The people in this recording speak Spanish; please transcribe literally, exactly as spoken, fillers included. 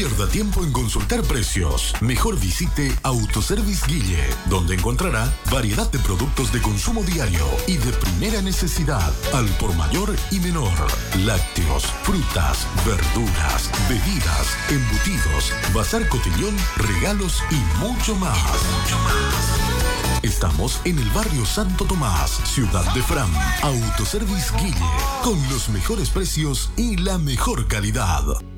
pierda tiempo en consultar precios. Mejor visite Autoservice Guille, donde encontrará variedad de productos de consumo diario y de primera necesidad, al por mayor y menor. Lácteos, frutas, verduras, bebidas, embutidos, bazar cotillón, regalos y mucho más. Mucho más. Estamos en el barrio Santo Tomás, Ciudad de Fran. Autoservice Guille, con los mejores precios y la mejor calidad.